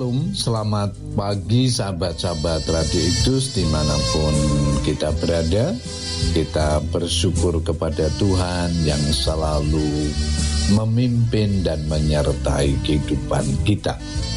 Shalom, selamat pagi sahabat-sahabat Radio Iktus dimanapun kita berada. Kita bersyukur kepada Tuhan yang selalu memimpin dan menyertai kehidupan kita.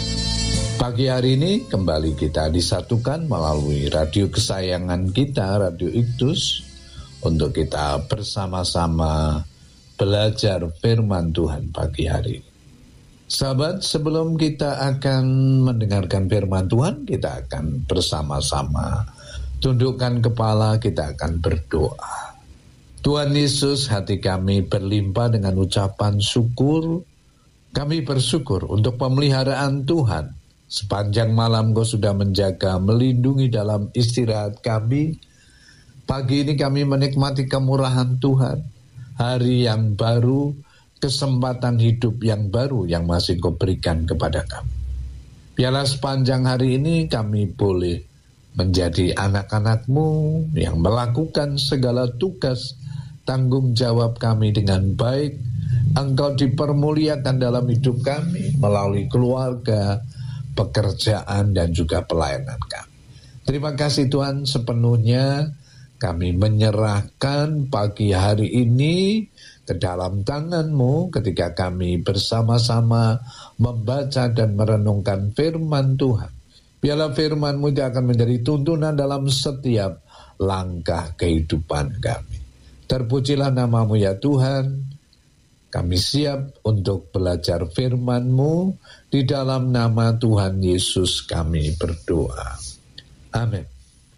Pagi hari ini kembali kita disatukan melalui radio kesayangan kita, Radio Iktus, untuk kita bersama-sama belajar firman Tuhan pagi hari ini. Sahabat, sebelum kita akan mendengarkan firman Tuhan, kita akan bersama-sama tundukkan kepala, kita akan berdoa. Tuhan Yesus, hati kami berlimpah dengan ucapan syukur. Kami bersyukur untuk pemeliharaan Tuhan. Sepanjang malam Kau sudah menjaga, melindungi dalam istirahat kami. Pagi ini kami menikmati kemurahan Tuhan. Hari yang baru, kesempatan hidup yang baru yang masih Kau berikan kepada kami. Biarlah sepanjang hari ini kami boleh menjadi anak-anak-Mu yang melakukan segala tugas tanggung jawab kami dengan baik. Engkau dipermuliakan dalam hidup kami melalui keluarga, pekerjaan, dan juga pelayanan kami. Terima kasih Tuhan, sepenuhnya kami menyerahkan pagi hari ini ke dalam tangan-Mu ketika kami bersama-sama membaca dan merenungkan firman Tuhan. Biarlah firman-Mu itu akan menjadi tuntunan dalam setiap langkah kehidupan kami. Terpujilah nama-Mu ya Tuhan. Kami siap untuk belajar firman-Mu. Di dalam nama Tuhan Yesus kami berdoa. Amin.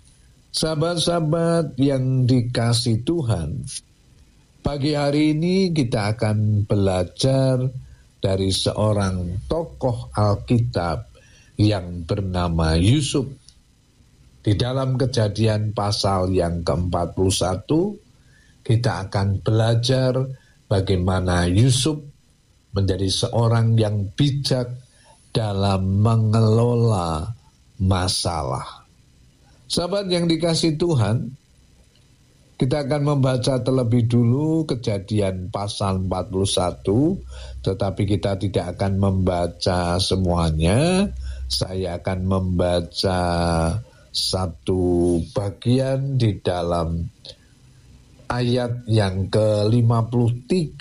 Sahabat-sahabat yang dikasihi Tuhan, pagi hari ini kita akan belajar dari seorang tokoh Alkitab yang bernama Yusuf. Di dalam Kejadian pasal yang ke-41, kita akan belajar bagaimana Yusuf menjadi seorang yang bijak dalam mengelola masalah. Sahabat yang dikasihi Tuhan, kita akan membaca terlebih dulu Kejadian pasal 41, tetapi kita tidak akan membaca semuanya. Saya akan membaca satu bagian di dalam ayat yang ke-53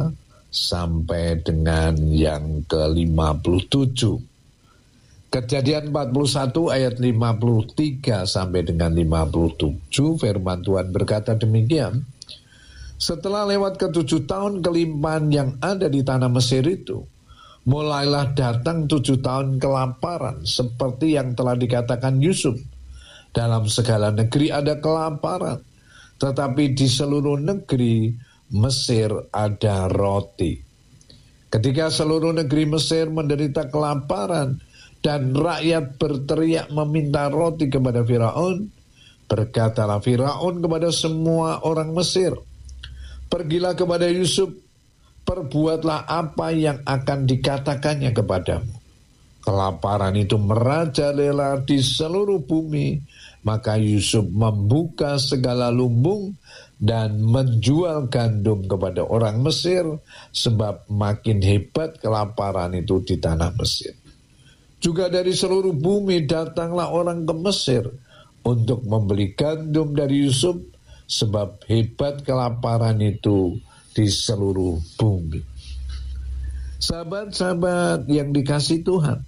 sampai dengan yang ke-57. Kejadian 41 ayat 53 sampai dengan 57, firman Tuhan berkata demikian. Setelah lewat ke-7 tahun kelimpahan yang ada di tanah Mesir itu, mulailah datang 7 tahun kelaparan, seperti yang telah dikatakan Yusuf. Dalam segala negeri ada kelaparan, tetapi di seluruh negeri Mesir ada roti. Ketika seluruh negeri Mesir menderita kelaparan, dan rakyat berteriak meminta roti kepada Firaun, berkatalah Firaun kepada semua orang Mesir, pergilah kepada Yusuf, perbuatlah apa yang akan dikatakannya kepadamu. Kelaparan itu merajalela di seluruh bumi, maka Yusuf membuka segala lumbung dan menjual gandum kepada orang Mesir, sebab makin hebat kelaparan itu di tanah Mesir. Juga dari seluruh bumi datanglah orang ke Mesir untuk membeli gandum dari Yusuf, sebab hebat kelaparan itu di seluruh bumi. Sahabat-sahabat yang dikasihi Tuhan,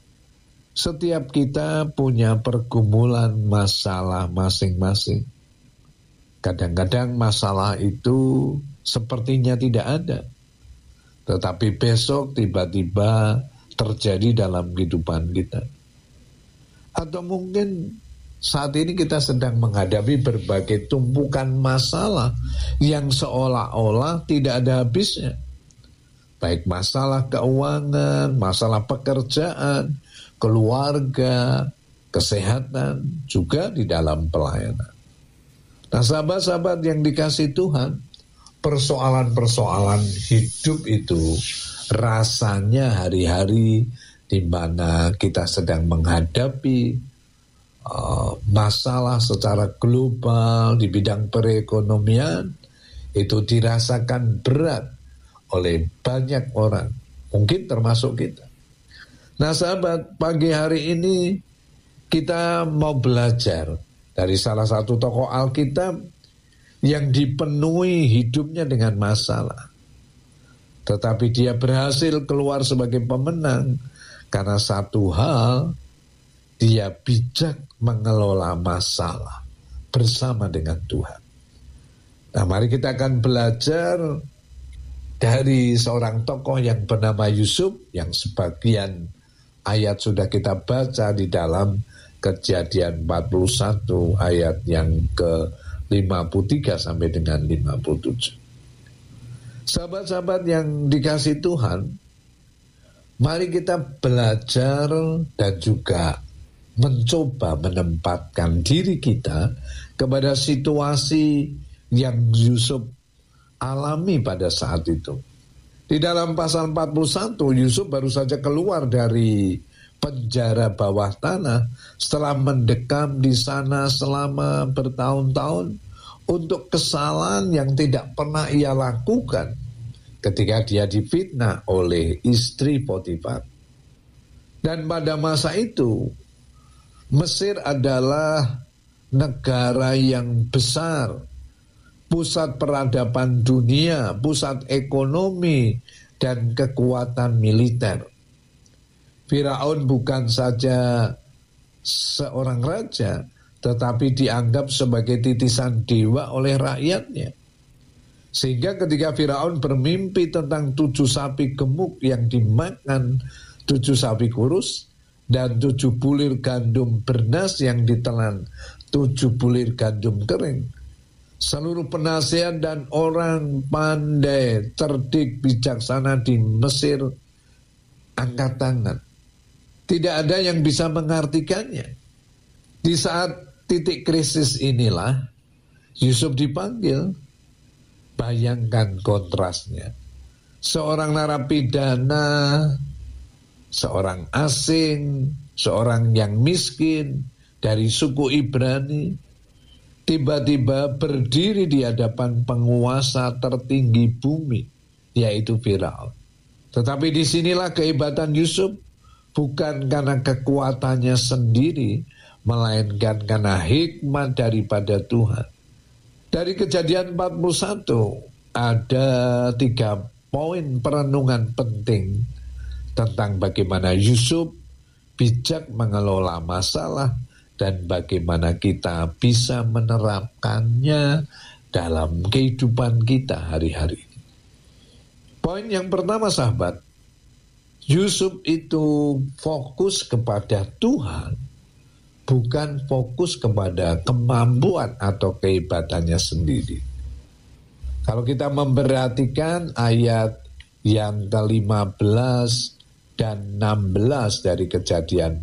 setiap kita punya pergumulan masalah masing-masing. Kadang-kadang masalah itu sepertinya tidak ada, tetapi besok tiba-tiba terjadi dalam kehidupan kita. Atau mungkin saat ini kita sedang menghadapi berbagai tumpukan masalah yang seolah-olah tidak ada habisnya. Baik masalah keuangan, masalah pekerjaan, keluarga, kesehatan, juga di dalam pelayanan. Nah, sahabat-sahabat yang dikasihi Tuhan, persoalan-persoalan hidup itu rasanya hari-hari di mana kita sedang menghadapi masalah secara global di bidang perekonomian, itu dirasakan berat oleh banyak orang, mungkin termasuk kita. Nah sahabat, pagi hari ini kita mau belajar dari salah satu tokoh Alkitab yang dipenuhi hidupnya dengan masalah. Tetapi dia berhasil keluar sebagai pemenang karena satu hal, dia bijak mengelola masalah bersama dengan Tuhan. Nah, mari kita akan belajar dari seorang tokoh yang bernama Yusuf, yang sebagian ayat sudah kita baca di dalam Kejadian 41 ayat yang ke-53 sampai dengan 57. Sahabat-sahabat yang dikasihi Tuhan, mari kita belajar dan juga mencoba menempatkan diri kita kepada situasi yang Yusuf alami pada saat itu. Di dalam pasal 41, Yusuf baru saja keluar dari penjara bawah tanah setelah mendekam di sana selama bertahun-tahun untuk kesalahan yang tidak pernah ia lakukan ketika dia difitnah oleh istri Potifar. Dan pada masa itu, Mesir adalah negara yang besar, pusat peradaban dunia, pusat ekonomi, dan kekuatan militer. Firaun bukan saja seorang raja, tetapi dianggap sebagai titisan dewa oleh rakyatnya. Sehingga ketika Firaun bermimpi tentang 7 sapi gemuk yang dimakan 7 sapi kurus, dan 7 bulir gandum bernas yang ditelan 7 bulir gandum kering, seluruh penasihat dan orang pandai, cerdik, bijaksana di Mesir angkat tangan. Tidak ada yang bisa mengartikannya. Di saat titik krisis inilah Yusuf dipanggil. Bayangkan kontrasnya. Seorang narapidana, seorang asing, seorang yang miskin dari suku Ibrani, tiba-tiba berdiri di hadapan penguasa tertinggi bumi, yaitu Firaun. Tetapi disinilah kehebatan Yusuf, bukan karena kekuatannya sendiri, melainkan karena hikmat daripada Tuhan. Dari Kejadian 41 ada 3 poin perenungan penting tentang bagaimana Yusuf bijak mengelola masalah dan bagaimana kita bisa menerapkannya dalam kehidupan kita hari-hari. Poin yang pertama sahabat, Yusuf itu fokus kepada Tuhan, bukan fokus kepada kemampuan atau kehebatannya sendiri. Kalau kita memperhatikan ayat yang ke-15 dan 16 dari Kejadian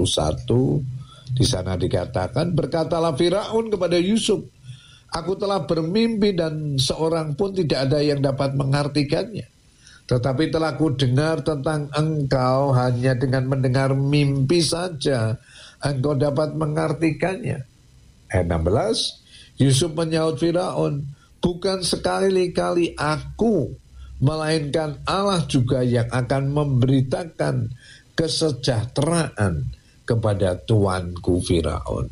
41, di sana dikatakan, berkatalah Firaun kepada Yusuf, aku telah bermimpi dan seorang pun tidak ada yang dapat mengartikannya. Tetapi telah ku dengar tentang engkau, hanya dengan mendengar mimpi saja engkau dapat mengartikannya. Ayat 16, Yusuf menyaut Firaun, bukan sekali-kali aku, melainkan Allah juga yang akan memberitakan kesejahteraan kepada tuanku Firaun.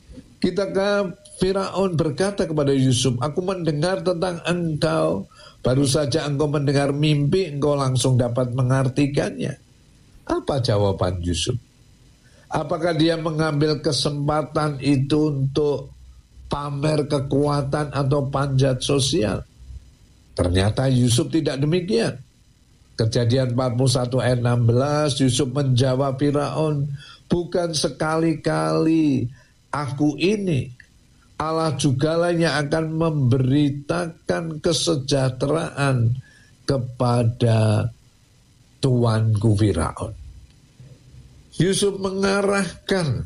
Ketika Firaun berkata kepada Yusuf, aku mendengar tentang engkau, baru saja engkau mendengar mimpi, engkau langsung dapat mengartikannya. Apa jawaban Yusuf? Apakah dia mengambil kesempatan itu untuk pamer kekuatan atau panjat sosial? Ternyata Yusuf tidak demikian. Kejadian 41 ayat 16, Yusuf menjawab Firaun, bukan sekali-kali aku ini, Allah jugalah yang akan memberitakan kesejahteraan kepada tuanku Firaun. Yusuf mengarahkan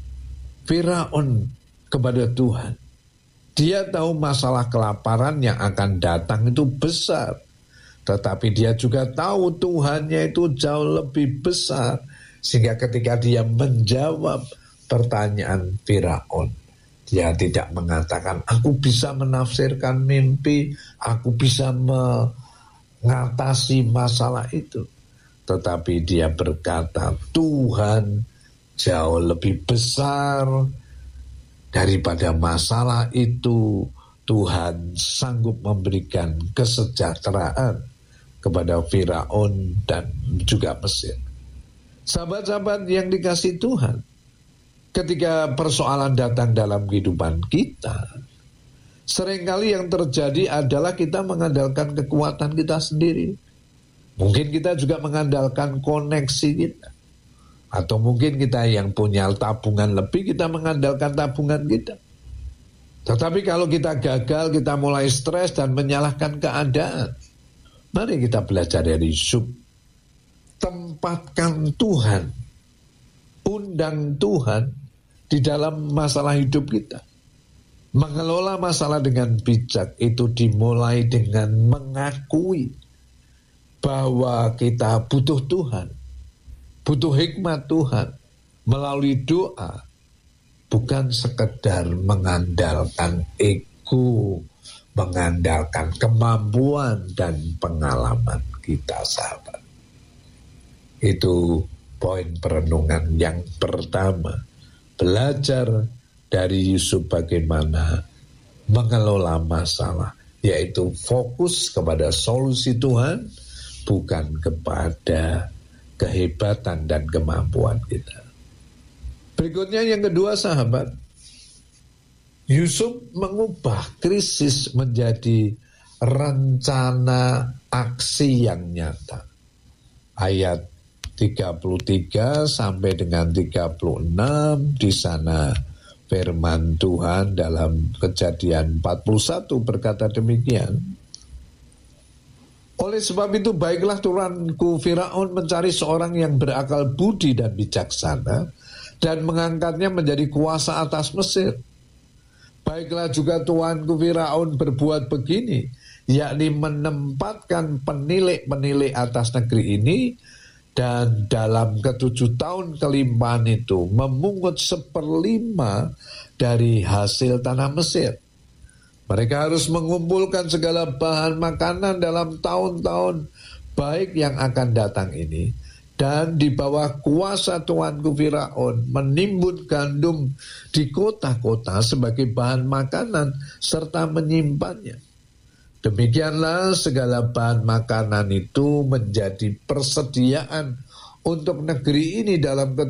Firaun kepada Tuhan. Dia tahu masalah kelaparan yang akan datang itu besar, tetapi dia juga tahu Tuhannya itu jauh lebih besar, sehingga ketika dia menjawab pertanyaan Firaun, dia tidak mengatakan aku bisa menafsirkan mimpi, aku bisa mengatasi masalah itu. tetapi dia berkata, Tuhan jauh lebih besar daripada masalah itu. Tuhan sanggup memberikan kesejahteraan kepada Firaun dan juga Mesir. Sahabat-sahabat yang dikasihi Tuhan, ketika persoalan datang dalam kehidupan kita, seringkali yang terjadi adalah kita mengandalkan kekuatan kita sendiri. Mungkin kita juga mengandalkan koneksi kita. Atau mungkin kita yang punya tabungan lebih, kita mengandalkan tabungan kita. Tetapi kalau kita gagal, kita mulai stres dan menyalahkan keadaan. Mari kita belajar dari Yusuf. Tempatkan Tuhan, undang Tuhan di dalam masalah hidup kita. Mengelola masalah dengan bijak itu dimulai dengan mengakui bahwa kita butuh Tuhan, butuh hikmat Tuhan melalui doa, bukan sekedar mengandalkan ego, mengandalkan kemampuan dan pengalaman kita, sahabat. Itu poin perenungan yang pertama. Belajar dari Yusuf bagaimana mengelola masalah, yaitu fokus kepada solusi Tuhan, bukan kepada kehebatan dan kemampuan kita. Berikutnya yang kedua, sahabat, Yusuf mengubah krisis menjadi rencana aksi yang nyata. Ayat 33 sampai dengan 36 di sana firman Tuhan dalam Kejadian 41 berkata demikian. Oleh sebab itu baiklah tuanku Firaun mencari seorang yang berakal budi dan bijaksana dan mengangkatnya menjadi kuasa atas Mesir. Baiklah juga tuanku Firaun berbuat begini, yakni menempatkan penilik-penilik atas negeri ini, dan dalam ke-7 tahun kelimpahan itu memungut 1/5 dari hasil tanah Mesir. Mereka harus mengumpulkan segala bahan makanan dalam tahun-tahun baik yang akan datang ini, dan di bawah kuasa tuanku Firaun menimbun gandum di kota-kota sebagai bahan makanan serta menyimpannya. Demikianlah segala bahan makanan itu menjadi persediaan untuk negeri ini dalam